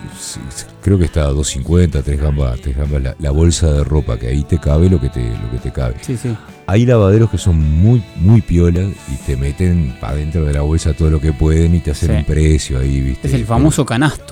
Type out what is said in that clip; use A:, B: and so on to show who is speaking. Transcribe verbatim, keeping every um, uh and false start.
A: creo que está a dos cincuenta, tres gambas, tres gambas la, la bolsa de ropa, que ahí te cabe lo que te, lo que te cabe.
B: Sí, sí.
A: Hay lavaderos que son muy, muy piolas y te meten para dentro de la bolsa todo lo que pueden y te hacen
B: Sí.
A: un precio ahí, ¿viste?
B: Es el famoso canasto.